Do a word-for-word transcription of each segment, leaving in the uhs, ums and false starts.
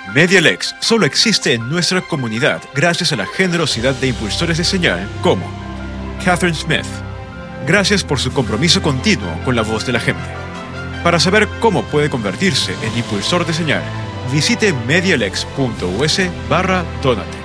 MediaLex solo existe en nuestra comunidad gracias a la generosidad de impulsores de señal como Catherine Smith. Gracias por su compromiso continuo con la voz de la gente. Para saber cómo puede convertirse en impulsor de señal, visite medialex.us barra donate.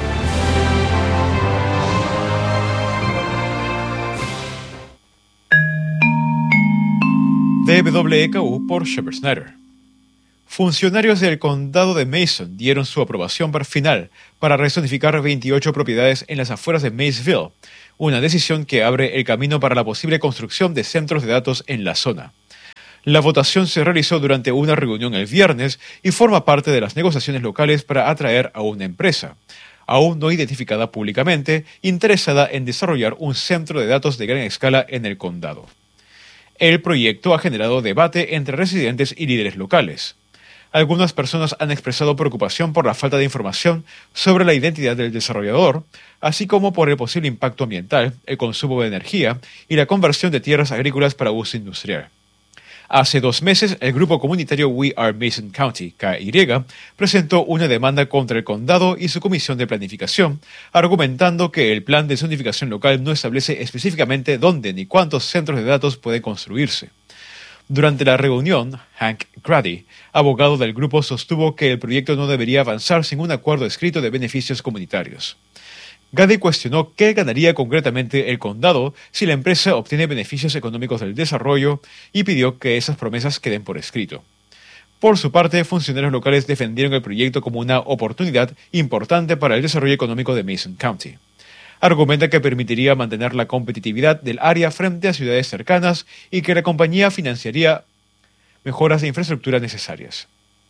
D W E K U por Shepard Snyder. Funcionarios del condado de Mason dieron su aprobación final para rezonificar veintiocho propiedades en las afueras de Maysville, una decisión que abre el camino para la posible construcción de centros de datos en la zona. La votación se realizó durante una reunión el viernes y forma parte de las negociaciones locales para atraer a una empresa, aún no identificada públicamente, interesada en desarrollar un centro de datos de gran escala en el condado. El proyecto ha generado debate entre residentes y líderes locales. Algunas personas han expresado preocupación por la falta de información sobre la identidad del desarrollador, así como por el posible impacto ambiental, el consumo de energía y la conversión de tierras agrícolas para uso industrial. Hace dos meses, el grupo comunitario We Are Mason County, K Y, presentó una demanda contra el condado y su comisión de planificación, argumentando que el plan de zonificación local no establece específicamente dónde ni cuántos centros de datos pueden construirse. Durante la reunión, Hank Grady, abogado del grupo, sostuvo que el proyecto no debería avanzar sin un acuerdo escrito de beneficios comunitarios. Grady cuestionó qué ganaría concretamente el condado si la empresa obtiene beneficios económicos del desarrollo y pidió que esas promesas queden por escrito. Por su parte, funcionarios locales defendieron el proyecto como una oportunidad importante para el desarrollo económico de Mason County. Argumenta que permitiría mantener la competitividad del área frente a ciudades cercanas y que la compañía financiaría mejoras de infraestructura necesarias.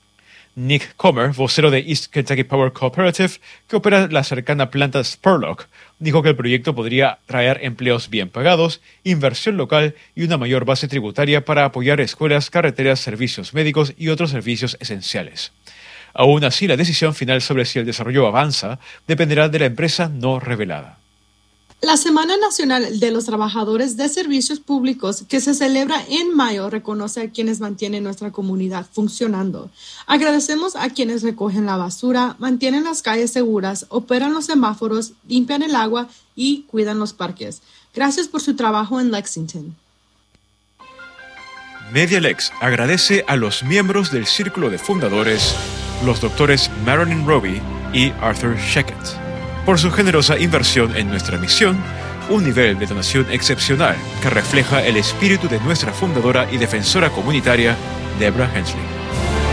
Nick Comer, vocero de East Kentucky Power Cooperative, que opera la cercana planta Spurlock, dijo que el proyecto podría traer empleos bien pagados, inversión local y una mayor base tributaria para apoyar escuelas, carreteras, servicios médicos y otros servicios esenciales. Aún así, la decisión final sobre si el desarrollo avanza dependerá de la empresa no revelada. La Semana Nacional de los Trabajadores de Servicios Públicos, que se celebra en mayo, reconoce a quienes mantienen nuestra comunidad funcionando. Agradecemos a quienes recogen la basura, mantienen las calles seguras, operan los semáforos, limpian el agua y cuidan los parques. Gracias por su trabajo en Lexington. MediaLex agradece a los miembros del Círculo de Fundadores, los doctores Marilyn Roby y Arthur Sheckett, por su generosa inversión en nuestra misión, un nivel de donación excepcional que refleja el espíritu de nuestra fundadora y defensora comunitaria, Deborah Hensley.